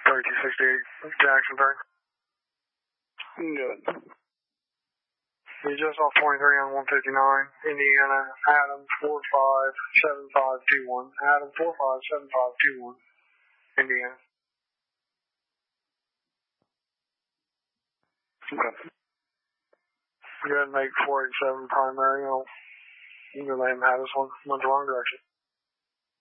3268, Jackson turn. Good. You just off 23 on 159, Indiana, Adam 457521. Adam 457521, Indiana. Okay. Go ahead and make 487 primary. You can let him have this one. Went the wrong direction.